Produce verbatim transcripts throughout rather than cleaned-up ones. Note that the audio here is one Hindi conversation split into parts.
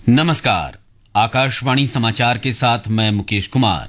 नमस्कार, आकाशवाणी समाचार के साथ मैं मुकेश कुमार।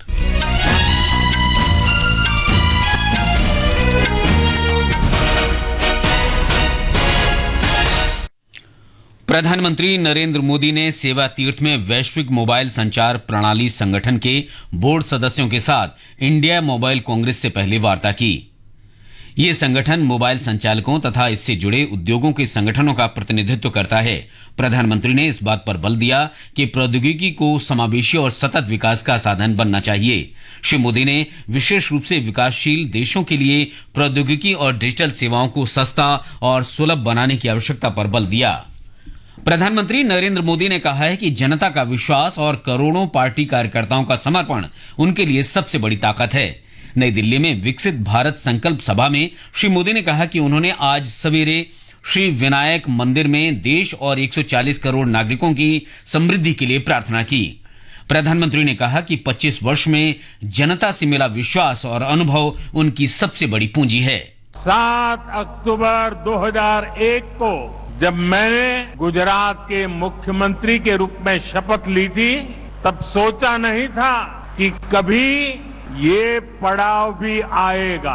प्रधानमंत्री नरेंद्र मोदी ने सेवा तीर्थ में वैश्विक मोबाइल संचार प्रणाली संगठन के बोर्ड सदस्यों के साथ इंडिया मोबाइल कांग्रेस से पहले वार्ता की। ये संगठन मोबाइल संचालकों तथा इससे जुड़े उद्योगों के संगठनों का प्रतिनिधित्व करता है। प्रधानमंत्री ने इस बात पर बल दिया कि प्रौद्योगिकी को समावेशी और सतत विकास का साधन बनना चाहिए। श्री मोदी ने विशेष रूप से विकासशील देशों के लिए प्रौद्योगिकी और डिजिटल सेवाओं को सस्ता और सुलभ बनाने की आवश्यकता पर बल दिया। प्रधानमंत्री नरेंद्र मोदी ने कहा है कि जनता का विश्वास और करोड़ों पार्टी कार्यकर्ताओं का समर्पण उनके लिए सबसे बड़ी ताकत है। नई दिल्ली में विकसित भारत संकल्प सभा में श्री मोदी ने कहा कि उन्होंने आज सवेरे श्री विनायक मंदिर में देश और एक सौ चालीस करोड़ नागरिकों की समृद्धि के लिए प्रार्थना की। प्रधानमंत्री ने कहा कि पच्चीस वर्ष में जनता से मिला विश्वास और अनुभव उनकी सबसे बड़ी पूंजी है। सात अक्टूबर दो हज़ार एक को जब मैंने गुजरात के मुख्यमंत्री के रूप में शपथ ली थी, तब सोचा नहीं था कि कभी ये पड़ाव भी आएगा।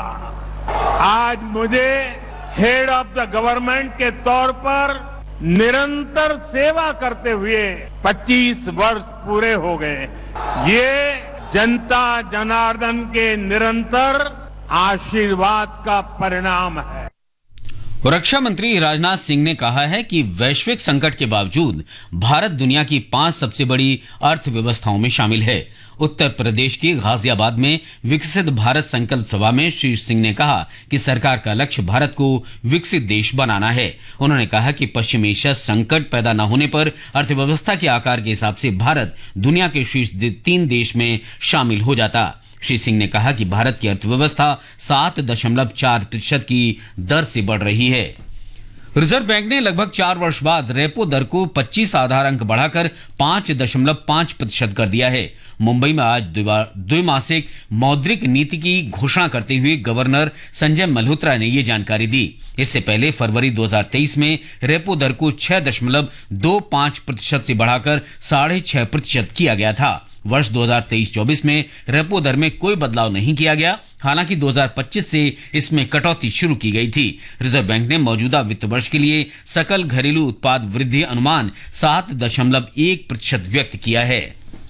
आज मुझे हेड ऑफ द गवर्नमेंट के तौर पर निरंतर सेवा करते हुए पच्चीस वर्ष पूरे हो गए। ये जनता जनार्दन के निरंतर आशीर्वाद का परिणाम है। रक्षा मंत्री राजनाथ सिंह ने कहा है कि वैश्विक संकट के बावजूद भारत दुनिया की पांच सबसे बड़ी अर्थव्यवस्थाओं में शामिल है। उत्तर प्रदेश के गाजियाबाद में विकसित भारत संकल्प सभा में श्री सिंह ने कहा कि सरकार का लक्ष्य भारत को विकसित देश बनाना है। उन्होंने कहा कि पश्चिम एशिया संकट पैदा न होने पर अर्थव्यवस्था के आकार के हिसाब से भारत दुनिया के शीर्ष तीन देश में शामिल हो जाता। श्री सिंह ने कहा कि भारत की अर्थव्यवस्था सात दशमलव चार प्रतिशत की दर से बढ़ रही है। रिजर्व बैंक ने लगभग चार वर्ष बाद रेपो दर को पच्चीस आधार अंक बढ़ाकर पांच दशमलव पांच प्रतिशत कर दिया है। मुंबई में आज द्विमासिक मौद्रिक नीति की घोषणा करते हुए गवर्नर संजय मल्होत्रा ने ये जानकारी दी। इससे पहले फरवरी दो हज़ार तेईस में रेपो दर को छह दशमलव दो पांच प्रतिशत से बढ़ाकर साढ़े छह प्रतिशत किया गया था। वर्ष दो हज़ार तेईस चौबीस में रेपो दर में कोई बदलाव नहीं किया गया। हालांकि दो हज़ार पच्चीस से इसमें कटौती शुरू की गई थी। रिजर्व बैंक ने मौजूदा वित्त वर्ष के लिए सकल घरेलू उत्पाद वृद्धि अनुमान सात दशमलव एक प्रतिशत व्यक्त किया है।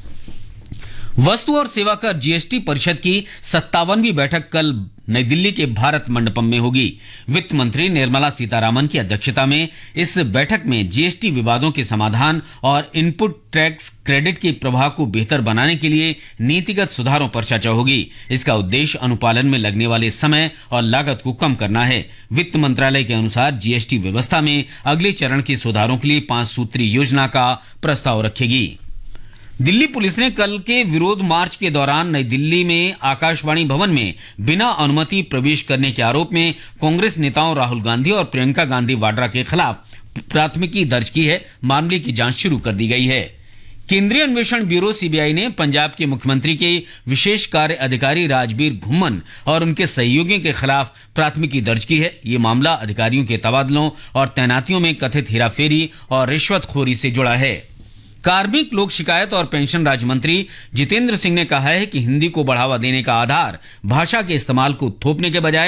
वस्तु और सेवा कर जीएसटी परिषद की सत्तावनवीं बैठक कल नई दिल्ली के भारत मंडपम में होगी। वित्त मंत्री निर्मला सीतारामन की अध्यक्षता में इस बैठक में जीएसटी विवादों के समाधान और इनपुट टैक्स क्रेडिट के प्रवाह को बेहतर बनाने के लिए नीतिगत सुधारों पर चर्चा होगी। इसका उद्देश्य अनुपालन में लगने वाले समय और लागत को कम करना है। वित्त मंत्रालय के अनुसार जीएसटी व्यवस्था में अगले चरण के सुधारों के लिए पांच सूत्री योजना का प्रस्ताव रखेगी। दिल्ली पुलिस ने कल के विरोध मार्च के दौरान नई दिल्ली में आकाशवाणी भवन में बिना अनुमति प्रवेश करने के आरोप में कांग्रेस नेताओं राहुल गांधी और प्रियंका गांधी वाड्रा के खिलाफ प्राथमिकी दर्ज की है। मामले की जांच शुरू कर दी गई है। केंद्रीय अन्वेषण ब्यूरो सीबीआई ने पंजाब के मुख्यमंत्री के विशेष कार्य अधिकारी राजबीर घुम्मन और उनके सहयोगियों के खिलाफ प्राथमिकी दर्ज की है। ये मामला अधिकारियों के तबादलों और तैनातियों में कथित हेराफेरी और रिश्वतखोरी से जुड़ा है। कार्मिक लोक शिकायत और पेंशन राज्य मंत्री जितेंद्र सिंह ने कहा है कि हिंदी को बढ़ावा देने का आधार भाषा के इस्तेमाल को थोपने के बजाय